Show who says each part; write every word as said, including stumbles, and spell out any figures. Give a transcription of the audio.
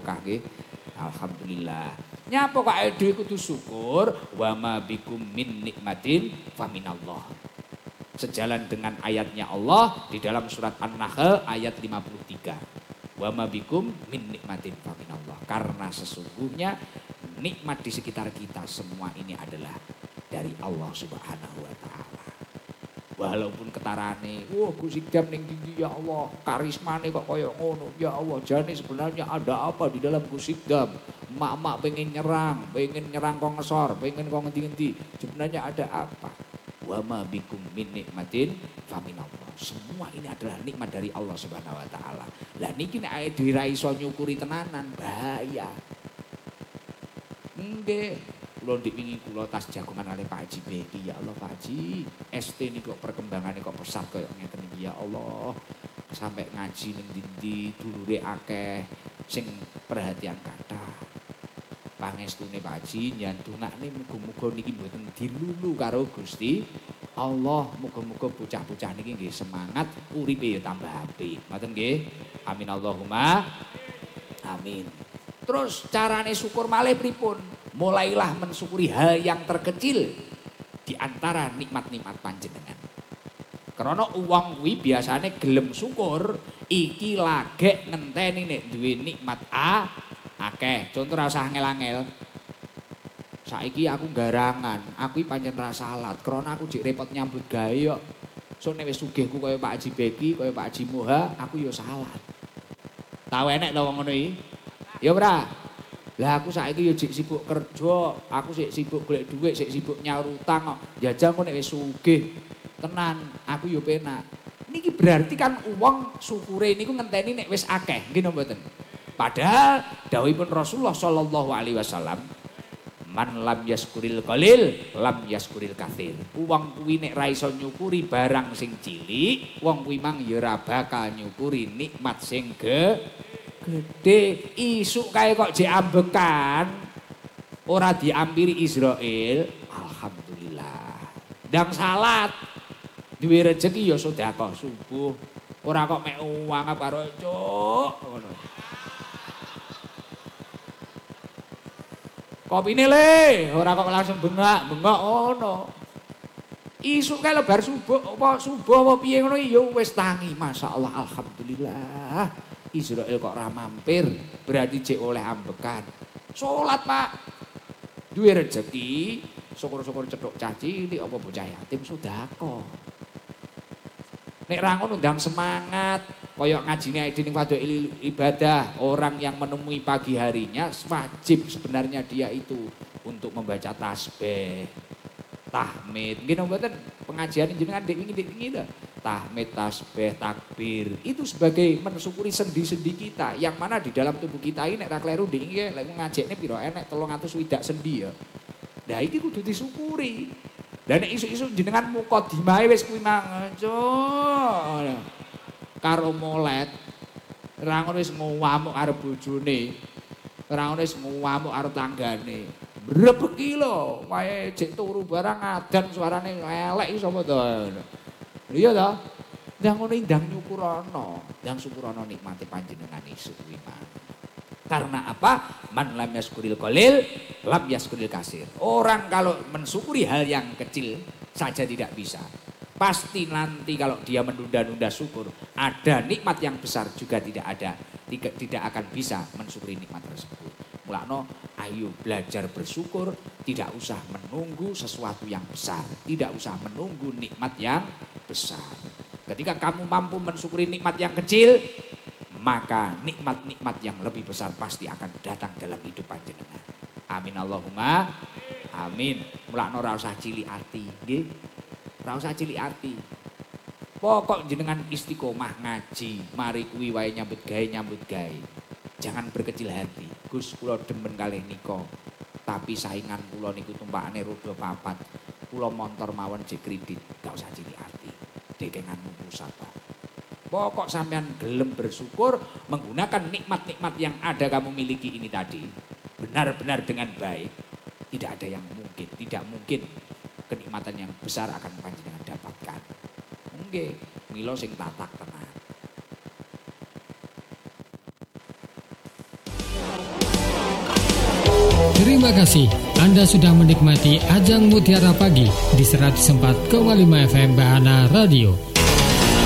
Speaker 1: barokah nggih. Alhamdulillah. Nyapa kok awake dhewe kudu syukur wa ma bikum min nikmatin faminallah. Sejalan dengan ayatnya Allah di dalam surat An-Nahl ayat lima puluh tiga. Wa ma bikum min nikmatin faminallah. Karena sesungguhnya nikmat di sekitar kita semua ini adalah dari Allah Subhanahu wa taala. Walaupun ketarane, wah Gus Idam ning ndi ya Allah, karismane kok kaya ngono. Ya Allah, jane sebenarnya ada apa di dalam Gus Idam? Mak-mak pengen nyerang, pengen nyerang kok ngesor, pengen kok ngendi-ngendi. Sebenarnya ada apa? Wa ma bikum min nikmatin faminallah. Semua ini adalah nikmat dari Allah Subhanahu wa taala. Lah niki nek awake dhewe ra iso nyukuri tenanan, bahaya. Nggih. Kula ndik wingi kula tas jagongan oleh Pak Haji Beki. Ya Allah Pak Haji, S T ini kok perkembangannya kok pesat kaya ngeten iki ya Allah. Sampai ngaji ning ndi dulure akeh sing perhatian kathah. Pangestune Pak Haji nyandungane muga-muga niki mboten dilulu karo Gusti Allah. Muga-muga bocah-bocah niki nggih semangat uripe ya tambah apik. Ngoten nggih. Amin Allahumma amin. Terus carane syukur malih pripun? Mulailah mensyukuri hal yang terkecil di antara nikmat-nikmat panjenengan. Karena uang kuwi biasane gelem syukur iki lagek ngenteni nek duwe nikmat A akeh. Contoh ra usah angel-angel. Saiki aku garangan, aku iki pancen ra salat, karena aku jek repot nyambut gawe kok. So nek wis sugihku kaya Pak Haji Beki, kaya Pak Haji Moha, aku ya salat. Tahu enek to wong ngono iki? Ya ora? Lah aku saiki ya jek sibuk kerja, aku sik sibuk golek dhuwit, sik sibuk nyaur utang kok. Jajal kok nek wis sugih tenan, aku ya penak. Niki berarti kan uang syukure niku ngenteni nek wis akeh, nggih napa mboten? Padahal dawuhipun Rasulullah sallallahu alaihi wasallam, man lam yaskuril qalil, lam yaskuril katsir. Wong kuwi nek ra iso nyukuri barang sing cilik, wong kuwi mang ya ora bakal nyukuri nikmat sing ge gede. Isuk kae kok jek ambekan ora diampiri Israel, alhamdulillah. Ndang salat duwe rezeki ya sedekah subuh. Ora kok mek uang karo cuk ngono. Kopine le, ora kok langsung bengak-bengok ngono. Isuk kae lebar subuh apa subuh apa piye ngono ya wis tangi, masyaallah alhamdulillah. Israel kok ora mampir, berarti jek oleh ambekan. Salat, Pak. Duwe rezeki, syukur-syukur cethuk cah cilik apa bocah yatim sedekah. Nek ra ngono ndang semangat, kaya ngajine ning fadhil ibadah, orang yang menemui pagi harinya wajib sebenarnya dia itu untuk membaca tasbih, tahmid. Nggih napa mboten? Pengajian jenengan ndek wingi-wingi lho. Tahmid, tasbih, takbir. Itu sebagai mensyukuri sendi-sendi kita yang mana di dalam tubuh kita ini nek ra kleru ndek iki lek ngajekne pira enek telung atus swidak sendi ya. Lah iki kudu disyukuri. Lah nek isuk-isuk jenengan mukadimahe wis kuwi mang karo molet. Ra ngono wis ngamuk karo bojone. Ra ngono wis ngamuk karo tanggane. Brebeki lho, wae jek turu barang adan suarane elek iki sapa to. Iya toh? Ndang ngono ndang nyukurana, ndang syukurana nikmate panjenengan isuk kuwi mang. Karena apa? Man lam yaskuril qalil, lam yaskuril kasir. Orang kalau mensyukuri hal yang kecil saja tidak bisa. Pasti nanti kalau dia menunda-nunda syukur, ada nikmat yang besar juga tidak ada. Tidak, tidak akan bisa mensyukuri nikmat tersebut. Mulakno, ayo belajar bersyukur, tidak usah menunggu sesuatu yang besar. Tidak usah menunggu nikmat yang besar. Ketika kamu mampu mensyukuri nikmat yang kecil, maka nikmat-nikmat yang lebih besar pasti akan datang dalam hidup panjenengan. Amin Allahumma amin. Mulakno ora usah cilik ati, nggih. Ora usah cilik ati. Pokok jenengan istiqomah ngaji, mari kuwi wae nyambut gawe nyambut gawe. Jangan berkecil hati. Gus kula demen kalih nika. Tapi saingan kula niku tumpakane roda papat. Kula montor mawon jek kredit, gak usah cilik ati. Dekenganmu pusat, Pak. Pokok sampean gelem bersyukur menggunakan nikmat-nikmat yang ada kamu miliki ini tadi. Benar-benar dengan baik. Tidak ada yang mungkin, tidak mungkin kenikmatan yang besar akan panjenengan dapatkan. Nggih, mila sing tatak tenan.
Speaker 2: Terima kasih Anda sudah menikmati Ajang Mutiara Pagi di seratus empat koma lima F M Bahana Radio.